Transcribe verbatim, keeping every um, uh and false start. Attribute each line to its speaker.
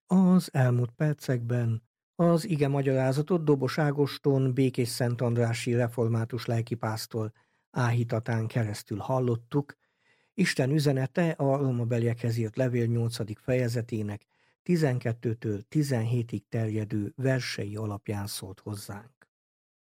Speaker 1: Az elmúlt percekben az ige magyarázatot Dobos Ágoston Békés Szentandrási református lelkipásztor áhítatán keresztül hallottuk. Isten üzenete a rómabeliekhez írt levél nyolcadik fejezetének tizenkettőtől tizenhétig terjedő versei alapján szólt hozzánk.